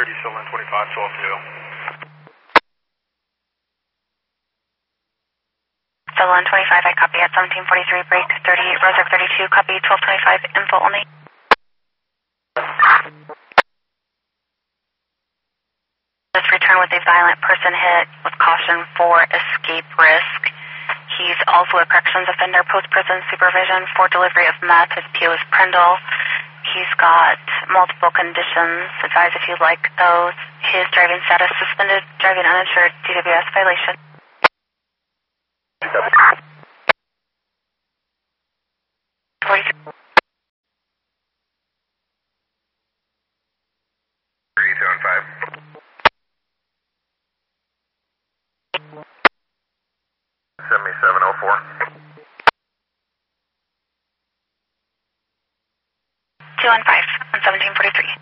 Silverland 25, 12 2. Silverland 25, I copy at 1743, break 38, Rosark 32, copy 1225, info only. Just return with a violent person hit with caution for escape risk. He's also a corrections offender, post-prison supervision for delivery of meth. His PO is Prindle. He's got multiple conditions. Advise if you'd like those. His driving status suspended, driving uninsured, DWS violation. 375. 7704. 215 on 1743.